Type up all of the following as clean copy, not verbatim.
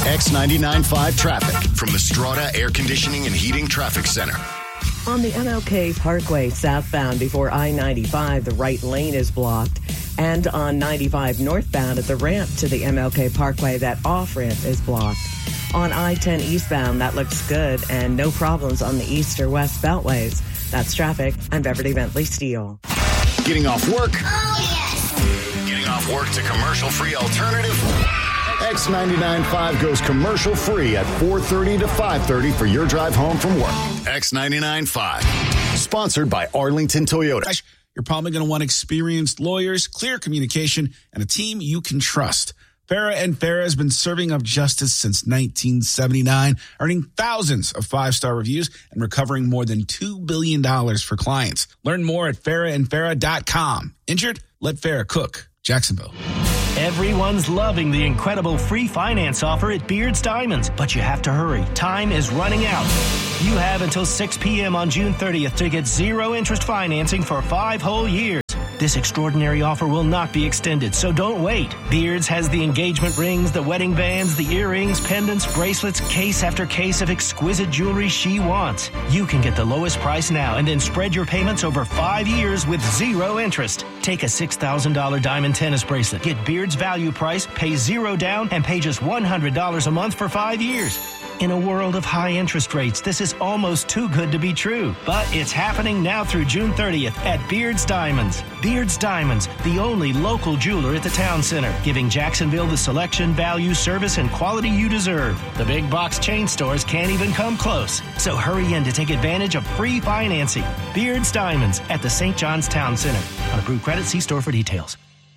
X99.5 traffic from the Strata Air Conditioning and Heating Traffic Center. On the MLK Parkway southbound before I-95, the right lane is blocked. And on 95 northbound at the ramp to the MLK Parkway, that off-ramp is blocked. On I-10 eastbound, that looks good, and no problems on the east or west beltways. That's traffic. I'm Beverly Bentley Steele. Getting off work? Oh, yes. Getting off work to commercial-free alternative? X99.5 goes commercial-free at 4:30 to 5:30 for your drive home from work. X99.5. Sponsored by Arlington Toyota. You're probably going to want experienced lawyers, clear communication, and a team you can trust. Farah and Farah has been serving up justice since 1979, earning thousands of five-star reviews and recovering more than $2 billion for clients. Learn more at farahandfarah.com. Injured? Let Farah cook. Jacksonville. Everyone's loving the incredible free finance offer at Beard's Diamonds, but you have to hurry. Time is running out. You have until 6 p.m. on June 30th to get zero interest financing for 5 whole years. This extraordinary offer will not be extended, so don't wait. Beard's has the engagement rings, the wedding bands, the earrings, pendants, bracelets, case after case of exquisite jewelry she wants. You can get the lowest price now and then spread your payments over 5 years with zero interest. Take a $6,000 diamond tennis bracelet. Get Beard's value price, pay zero down, and pay just $100 a month for 5 years. In a world of high interest rates, this is almost too good to be true. But it's happening now through June 30th at Beard's Diamonds. Beard's Diamonds, the only local jeweler at the town center, giving Jacksonville the selection, value, service, and quality you deserve. The big box chain stores can't even come close. So hurry in to take advantage of free financing. Beard's Diamonds at the St. John's Town Center. On approved credit, see store for details.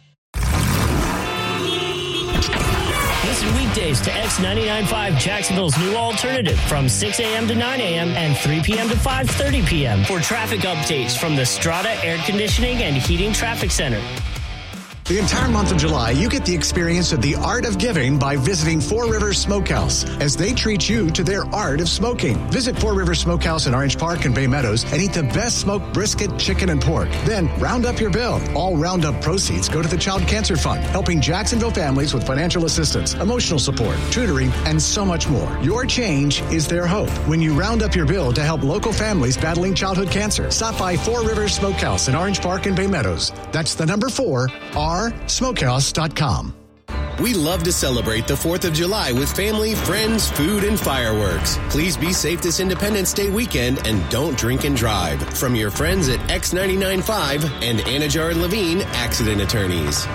Listen weekdays to X99.5, Jacksonville's new alternative, from 6 a.m. to 9 a.m. and 3 p.m. to 5:30 p.m. for traffic updates from the Strata Air Conditioning and Heating Traffic Center. The entire month of July, you get the experience of the art of giving by visiting Four Rivers Smokehouse as they treat you to their art of smoking. Visit Four Rivers Smokehouse in Orange Park and Bay Meadows and eat the best smoked brisket, chicken, and pork. Then round up your bill. All roundup proceeds go to the Child Cancer Fund, helping Jacksonville families with financial assistance, emotional support, tutoring, and so much more. Your change is their hope. When you round up your bill to help local families battling childhood cancer, stop by Four Rivers Smokehouse in Orange Park and Bay Meadows. That's the number 4, smokehouse.com. We love to celebrate the 4th of July with family, friends, food, and fireworks. Please be safe this Independence Day weekend and don't drink and drive. From your friends at X99.5 and Anajar and Levine Accident Attorneys.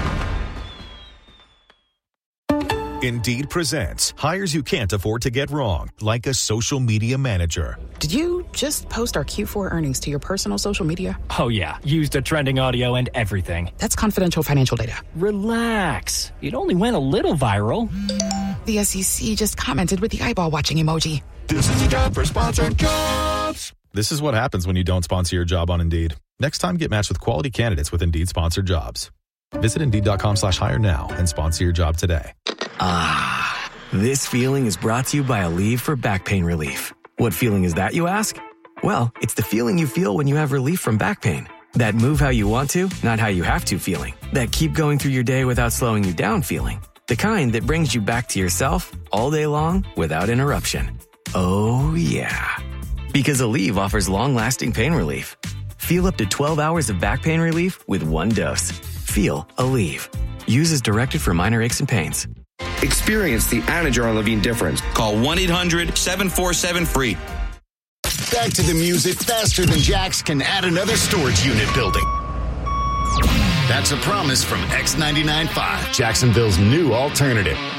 Indeed presents hires you can't afford to get wrong, like a social media manager. Did you just post our Q4 earnings to your personal social media? Oh, yeah. Used a trending audio and everything. That's confidential financial data. Relax. It only went a little viral. The SEC just commented with the eyeball watching emoji. This is a job for sponsored jobs. This is what happens when you don't sponsor your job on Indeed. Next time, get matched with quality candidates with Indeed sponsored jobs. Visit Indeed.com/hire now and sponsor your job today. Ah, this feeling is brought to you by Aleve for back pain relief. What feeling is that, you ask? Well, it's the feeling you feel when you have relief from back pain. That move how you want to, not how you have to feeling. That keep going through your day without slowing you down feeling. The kind that brings you back to yourself all day long without interruption. Oh, yeah. Because Aleve offers long-lasting pain relief. Feel up to 12 hours of back pain relief with one dose. Feel Aleve. Use as directed for minor aches and pains. Experience the Anajar and Levine difference. Call 1-800-747-FREE. Back to the music faster than Jax can add another storage unit building. That's a promise from X99.5, Jacksonville's new alternative.